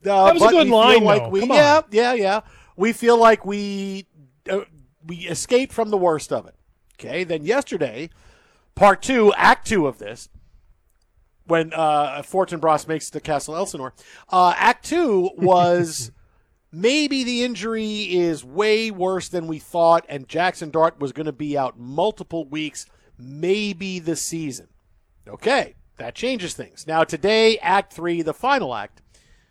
That was a good line, though. Come on. Yeah. We feel like we escaped from the worst of it. Okay, then yesterday, part 2, act 2 of this, when Fortinbras makes the Castle Elsinore, act 2 was maybe the injury is way worse than we thought, and Jackson Dart was going to be out multiple weeks, maybe the season. Okay, that changes things. Now today, act 3, the final act,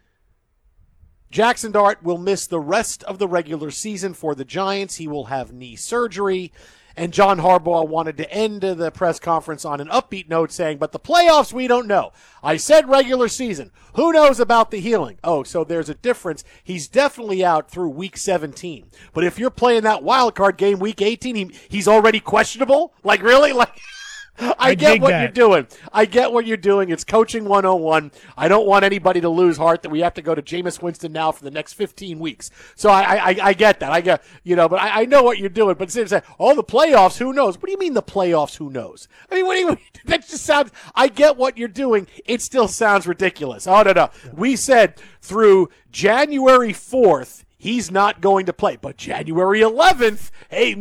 Jackson Dart will miss the rest of the regular season for the Giants. He will have knee surgery. And John Harbaugh wanted to end the press conference on an upbeat note saying, but the playoffs, we don't know. I said regular season. Who knows about the healing? Oh, so there's a difference. He's definitely out through week 17. But if you're playing that wild card game week 18, he's already questionable? Like, really? Like, I get what you're doing. I get what you're doing. It's coaching 101. I don't want anybody to lose heart that we have to go to Jameis Winston now for the next 15 weeks. So I get that. I get, but I know what you're doing. But instead of saying, oh, the playoffs, who knows? What do you mean the playoffs, who knows? I mean, what do you mean? That just sounds, I get what you're doing. It still sounds ridiculous. Oh, no. We said through January 4th, he's not going to play. But January 11th,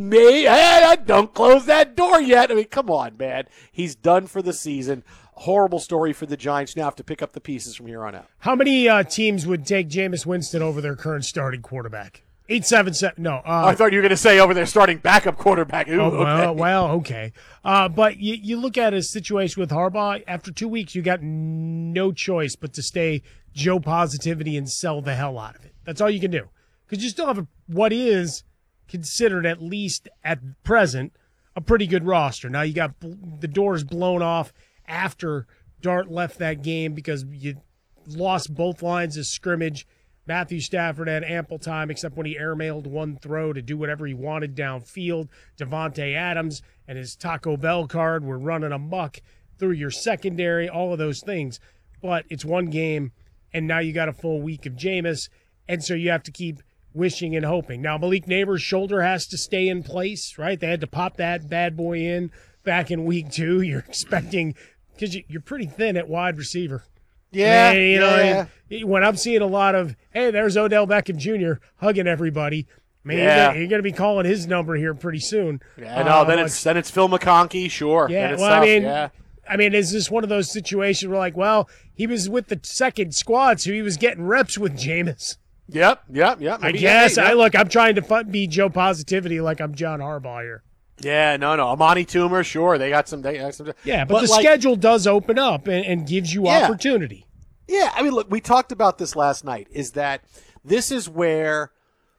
don't close that door yet. I mean, come on, man. He's done for the season. Horrible story for the Giants. Now have to pick up the pieces from here on out. How many teams would take Jameis Winston over their current starting quarterback? 877. No. I thought you were going to say over their starting backup quarterback. Ooh, okay. But you look at a situation with Harbaugh. After 2 weeks, you got no choice but to stay Joe positivity and sell the hell out of it. That's all you can do. Because you still have what is considered, at least at present, a pretty good roster. Now you got the doors blown off after Dart left that game because you lost both lines of scrimmage. Matthew Stafford had ample time except when he airmailed one throw to do whatever he wanted downfield. Devontae Adams and his Taco Bell card were running amok through your secondary, all of those things. But it's one game, and now you got a full week of Jameis, and so you have to keep wishing and hoping. Now, Malik Neighbors' shoulder has to stay in place, right? They had to pop that bad boy in back in week 2. You're expecting, because you're pretty thin at wide receiver. Yeah. When I'm seeing a lot of, hey, there's Odell Beckham Jr. hugging everybody, man, you're going to be calling his number here pretty soon. Yeah, then it's Phil McConkey, sure. Yeah, I mean, is this one of those situations where, like, well, he was with the second squad, so he was getting reps with Jameis. Yep. I guess. I'm trying to be Joe Positivity like I'm John Harbaugh here. Yeah, no. Amani Toomer, sure. They got some. Yeah, but the schedule does open up and gives you opportunity. Yeah, I mean, look, we talked about this last night, is that this is where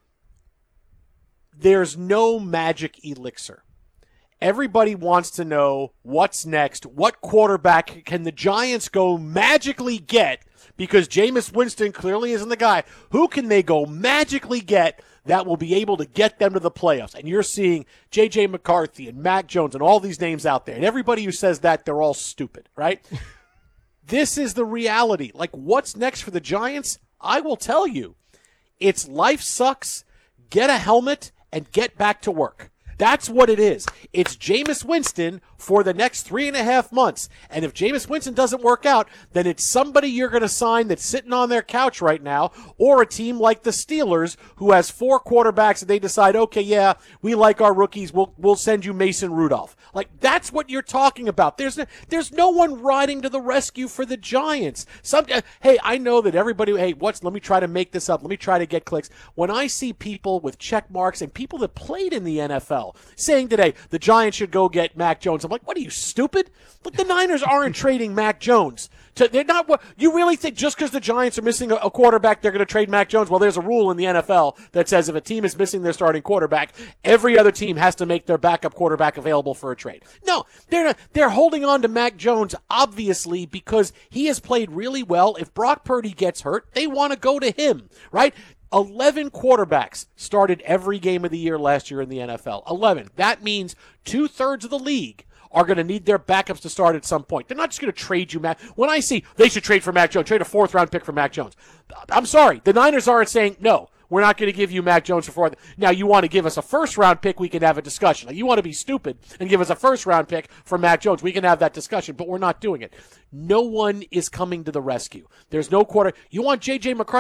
there's no magic elixir. Everybody wants to know what's next. What quarterback can the Giants go magically get? Because Jameis Winston clearly isn't the guy. Who can they go magically get that will be able to get them to the playoffs? And you're seeing J.J. McCarthy and Mac Jones and all these names out there. And everybody who says that, they're all stupid, right? This is the reality. Like, what's next for the Giants? I will tell you. It's life sucks, get a helmet, and get back to work. That's what it is. It's Jameis Winston for the next 3.5 months. And if Jameis Winston doesn't work out, then it's somebody you're going to sign that's sitting on their couch right now, or a team like the Steelers who has 4 quarterbacks and they decide, okay, yeah, we like our rookies. We'll send you Mason Rudolph. Like, that's what you're talking about. There's no one riding to the rescue for the Giants. Hey, I know that everybody, let me try to make this up. Let me try to get clicks. When I see people with check marks and people that played in the NFL saying today the Giants should go get Mac Jones, I'm like, what are you, stupid? Look, the Niners aren't trading Mac Jones. They're not. You really think just because the Giants are missing a quarterback, they're going to trade Mac Jones? Well, there's a rule in the NFL that says if a team is missing their starting quarterback, every other team has to make their backup quarterback available for a trade. No, they're not. They're holding on to Mac Jones, obviously, because he has played really well. If Brock Purdy gets hurt, they want to go to him, right? 11 quarterbacks started every game of the year last year in the NFL. 11. That means 2/3 of the league are going to need their backups to start at some point. They're not just going to trade you, Mac. When I see they should trade for Mac Jones, trade a 4th-round pick for Mac Jones. I'm sorry. The Niners aren't saying, no, we're not going to give you Mac Jones for 4th. Now, you want to give us a 1st-round pick, we can have a discussion. Like, you want to be stupid and give us a 1st-round pick for Mac Jones, we can have that discussion, but we're not doing it. No one is coming to the rescue. There's no quarter. You want J.J. McCarthy?